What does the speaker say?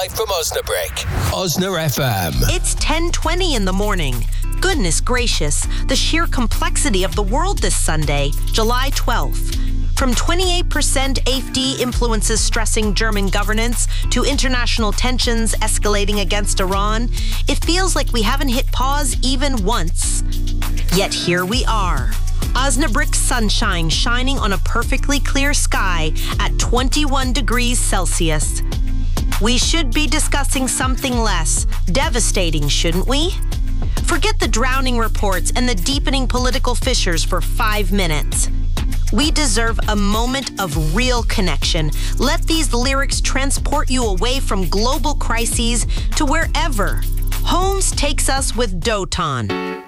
live from Osnabrück. Osna FM. It's 10:20 in the morning. Goodness gracious, the sheer complexity of the world this Sunday, July 12th. From 28% AfD influences stressing German governance to international tensions escalating against Iran, it feels like we haven't hit pause even once. Yet here we are. Osnabrück's sunshine shining on a perfectly clear sky at 21 degrees Celsius. We should be discussing something less devastating, shouldn't we? Forget the drowning reports and the deepening political fissures for 5 minutes. We deserve a moment of real connection. Let these lyrics transport you away from global crises to wherever Holmes takes us with Doton.